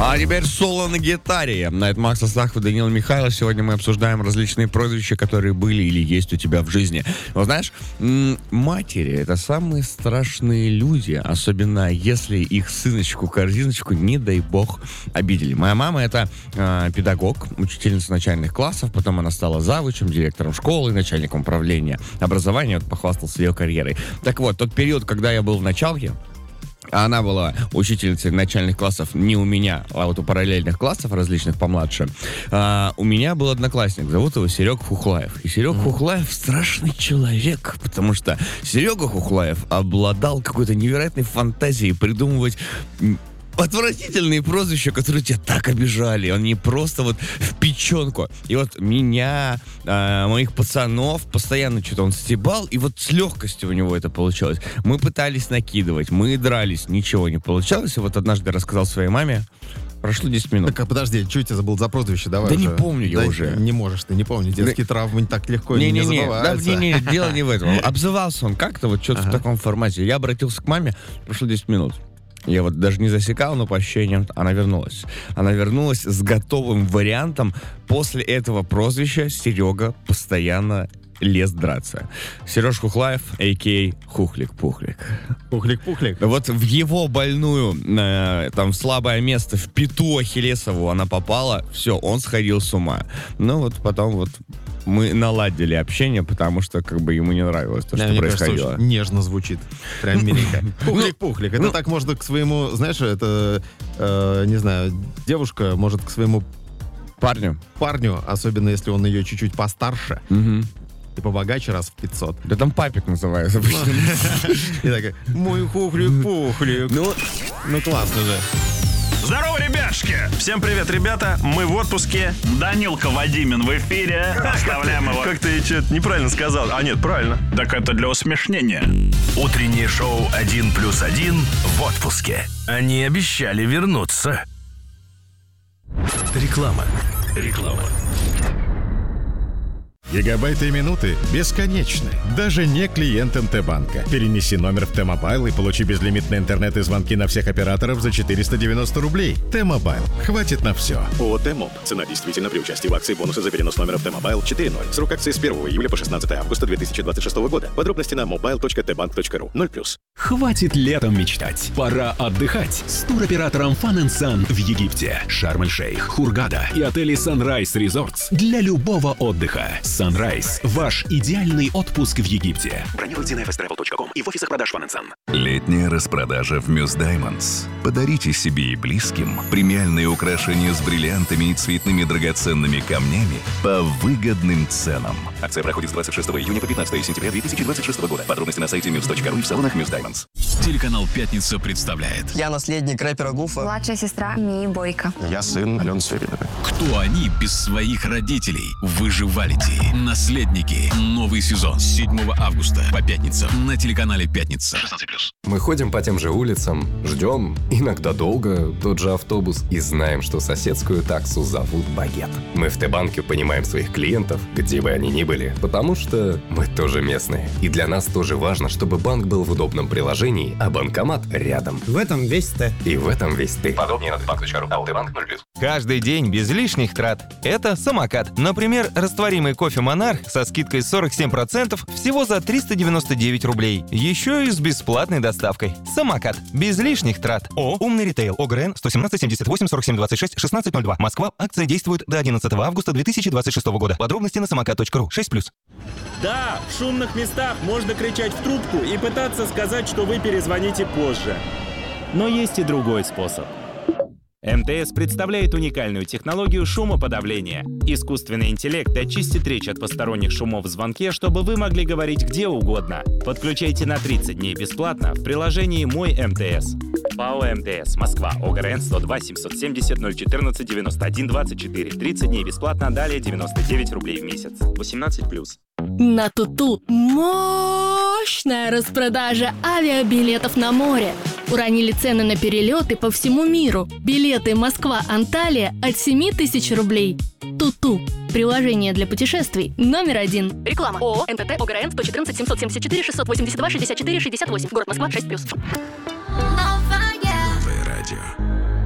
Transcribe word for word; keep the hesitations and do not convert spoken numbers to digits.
А теперь соло на гитаре. Это Макс Астахов и Даниил Михайлов. Сегодня мы обсуждаем различные прозвища, которые были или есть у тебя в жизни. Но знаешь, матери — это самые страшные люди, особенно если их сыночку-корзиночку, не дай бог, обидели. Моя мама — это э, педагог, учительница начальных классов, потом она стала завучем, директором школы, начальником управления образования, вот похвастался ее карьерой. Так вот, тот период, когда я был в началке, она была учительницей начальных классов не у меня, а вот у параллельных классов различных помладше. А, у меня был одноклассник, зовут его Серега Хухлаев. И Серега mm-hmm. Хухлаев страшный человек, потому что Серега Хухлаев обладал какой-то невероятной фантазией придумывать отвратительные прозвища, которые тебя так обижали. Он не просто вот в печенку. И вот меня, э, моих пацанов, постоянно что-то он стебал, и вот с легкостью у него это получалось. Мы пытались накидывать, мы дрались, ничего не получалось. И вот однажды я рассказал своей маме. Прошло десять минут. Так, а подожди, что у тебя забыл за прозвище? Давай да уже. Не помню я да уже. Не можешь ты, не помню. Детские да. травмы так легко не, не, не, не забываются. Да, не, не, дело не в этом. Обзывался он как-то, вот что-то ага. в таком формате. Я обратился к маме, прошло десять минут. Я вот даже не засекал, но по ощущениям она вернулась. Она вернулась с готовым вариантом. После этого прозвища Серега постоянно лез драться. Сереж Хухлаев, а.к.а. Хухлик-Пухлик. Хухлик-Пухлик. Вот в его больную, э, там, слабое место, в пяту Ахиллесову она попала, все, он сходил с ума. Ну вот потом вот мы наладили общение, потому что как бы ему не нравилось то, да, что мне происходило. Кажется, нежно звучит. Прям миленько. Пухлик-пухлик. Это так можно к своему, знаешь, это, не знаю, девушка может к своему парню, парню, особенно если он ее чуть-чуть постарше, и побогаче раз в пятьсот. Да там папик называется обычно. И такая, мой хухлик-пухлик. Ну, ну классно же. Здорово, ребяшки! Всем привет, ребята! Мы в отпуске. Данилка Вадимин в эфире. Оставляем его. Как ты что-то неправильно сказал. А нет, правильно. Так это для усмешнения. Утреннее шоу «Один плюс один» в отпуске. Они обещали вернуться. Реклама. Реклама. Гигабайты и минуты бесконечны, даже не клиент эм тэ банка. Перенеси номер в T-Mobile и получи безлимитный интернет и звонки на всех операторов за четыреста девяносто рублей. T-Mobile. Хватит на все. ООО «Т-Моб». Цена действительно при участии в акции бонусы за перенос номера в T-Mobile четыре ноль. Срок акции с первого июля по шестнадцатое августа две тысячи двадцать шестого года. Подробности на мобайл точка тэ банк точка ру. ноль плюс. Хватит летом мечтать. Пора отдыхать с туроператором Fun and Sun в Египте, Шарм-эль-Шейх, Хургада и отели Sunrise Resorts для любого отдыха. Sunrise – ваш идеальный отпуск в Египте. Бронируйте на эф эс тревел точка ком и в офисах продаж Fun and Sun. Летняя распродажа в Muse Diamonds. Подарите себе и близким премиальные украшения с бриллиантами и цветными драгоценными камнями по выгодным ценам. Акция проходит с двадцать шестого июня по пятнадцатое сентября две тысячи двадцать шестого года. Подробности на сайте мьюз точка ру и в салонах Muse Diamonds. Телеканал «Пятница» представляет. Я наследник рэпера Гуфа. Младшая сестра Мии Бойко. Я сын Алены Сверидовой. Кто они без своих родителей? Выживалити. Наследники. Новый сезон с седьмого августа по пятницам на телеканале «Пятница». шестнадцать плюс. Мы ходим по тем же улицам, ждем, иногда долго, тот же автобус и знаем, что соседскую таксу зовут Багет. Мы в Т-банке понимаем своих клиентов, где бы они ни были, потому что мы тоже местные. И для нас тоже важно, чтобы банк был в удобном приложении, а банкомат рядом. В этом весь Т. И в этом весь ты. Подробнее на тэ банк точка ру. АО «Т-банк» ноль плюс. Каждый день без лишних трат. Это самокат. Например, растворимый кофе «Монарх» со скидкой сорок семь процентов всего за триста девяносто девять рублей. Еще и с бесплатной доставкой. Самокат. Без лишних трат. О, умный ритейл. ОГРН сто семнадцать семьдесят восемь сорок семь двадцать шесть шестнадцать ноль два. Москва. Акция действует до одиннадцатого августа две тысячи двадцать шестого года. Подробности на самокат точка ру. шесть плюс. Да, в шумных местах можно кричать в трубку и пытаться сказать, что вы перезвоните позже. Но есть и другой способ. эм тэ эс представляет уникальную технологию шумоподавления. Искусственный интеллект очистит речь от посторонних шумов в звонке, чтобы вы могли говорить где угодно. Подключайте на тридцать дней бесплатно в приложении «Мой эм тэ эс». ПАО эм тэ эс, Москва, ОГРН сто два семьсот семьдесят ноль четырнадцать девяносто один двадцать четыре. тридцать дней бесплатно, далее девяносто девять рублей в месяц. восемнадцать плюс. На Туту мощная распродажа авиабилетов на море. Уронили цены на перелеты по всему миру. Билеты Москва-Анталия от семь тысяч рублей. Туту. Приложение для путешествий номер один. Реклама. ООО «эн тэ тэ», ОГРН сто четырнадцать семьсот семьдесят четыре шестьсот восемьдесят два шестьдесят четыре шестьдесят восемь. Город Москва, шесть плюс.